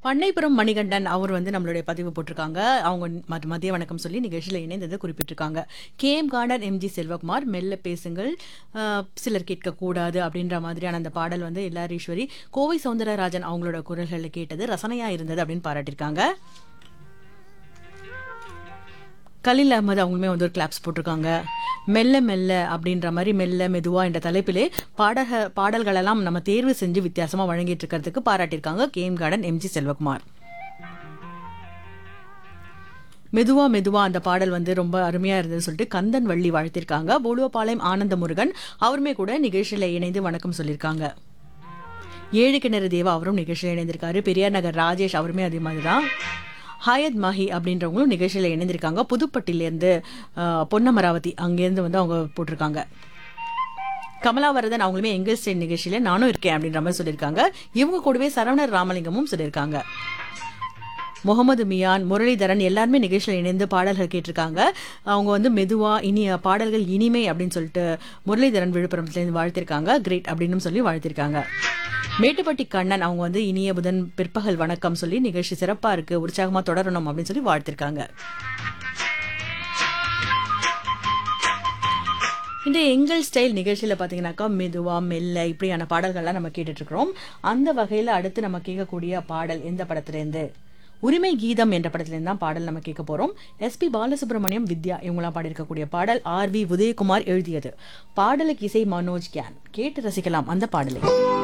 பண்ணைப்புறம் மணிகண்டன் அவர் வந்து நம்மளுடைய பதிவு போட்டிருக்காங்க. அவங்க மதிய வணக்கம் சொல்லி நிகழ்ச்சியில இணைந்ததை குறிப்பிட்டிருக்காங்க. கேஎம் கார்டன் எம்ஜி செல்வகுமார் மெல்ல பேசுங்கள் சிலர் கேட்கக்கூடாது அப்படின்ற மாதிரியான அந்த பாடல் வந்து எல்லாரீஸ்வரி கோவை சவுந்தரராஜன் அவங்களோட குரல்களில் கேட்டது ரசனையா இருந்தது அப்படின்னு பாராட்டியிருக்காங்க. கலீல் அகமது அவங்களுமே வந்து ஒரு கிளாப்ஸ் போட்டிருக்காங்க. மெல்ல மெல்ல அப்படின்ற மாதிரி மெல்ல மெதுவா என்ற தலைப்பிலே பாடல்களெல்லாம் நம்ம தேர்வு செஞ்சு வித்தியாசமா வழங்கிட்டு இருக்கிறதுக்கு பாராட்டியிருக்காங்க கேஎம் கார்டன் எம்ஜி செல்வகுமார். மெதுவா மெதுவா அந்த பாடல் வந்து ரொம்ப அருமையா இருந்ததுன்னு சொல்லிட்டு கந்தன் வள்ளி வாழ்த்திருக்காங்க. போலுவபாளையம் ஆனந்த முருகன் அவருமே கூட நிகழ்ச்சியில இணைந்து வணக்கம் சொல்லியிருக்காங்க. ஏழு கிணறு தேவா அவரும் நிகழ்ச்சியில் இணைந்திருக்காரு. பெரியார் நகர் ராஜேஷ் அவருமே அதே மாதிரி தான். ஹாயத் மாஹி அப்படின்றவங்களும் நிகழ்ச்சியில் இணைந்திருக்காங்க. புதுப்பட்டிலேருந்து பொன்னமராவதி அங்கேருந்து வந்து அவங்க போட்டிருக்காங்க. கமலாவரதன் அவங்களுமே எங்கள் ஸ்டேட் நிகழ்ச்சியில நானும் இருக்கேன் அப்படின்ற மாதிரி சொல்லியிருக்காங்க. இவங்க கூடவே சரவணர் ராமலிங்கமும் சொல்லியிருக்காங்க. முகமது மியான் முரளிதரன் எல்லாருமே நிகழ்ச்சியில் இணைந்து பாடல்கள் கேட்டிருக்காங்க. அவங்க வந்து மெதுவா இனிய பாடல்கள் இனிமை அப்படின்னு சொல்லிட்டு முரளிதரன் விழுப்புரத்துலேருந்து வாழ்த்திருக்காங்க. கிரேட் அப்படின்னு சொல்லி வாழ்த்திருக்காங்க. மேட்டுப்பட்டி கண்ணன் அவங்க வந்து இனிய புதன் பிற்பகல் வணக்கம் சொல்லி நிகழ்ச்சி சிறப்பா இருக்கு உற்சாகமா தொடரணும் அப்படின்னு சொல்லி வாழ்த்திருக்காங்க. இந்த எங்கள் ஸ்டைல் நிகழ்ச்சியில பாத்தீங்கன்னாக்கா மெதுவா மெல்ல இப்படியான பாடல்கள்லாம் நம்ம கேட்டுட்டு இருக்கிறோம். அந்த வகையில அடுத்து நம்ம கேட்கக்கூடிய பாடல் எந்த படத்திலேருந்து உரிமை கீதம் என்ற படத்திலிருந்து தான் பாடல் நம்ம கேட்க போறோம். எஸ்பி பாலசுப்ரமணியம் வித்யா இவங்களாம் பாடியிருக்கக்கூடிய பாடல் ஆர் வி உதயகுமார் எழுதியது. பாடலுக்கு இசை மனோஜ் கியான். கேட்டு ரசிக்கலாம் அந்த பாடலை.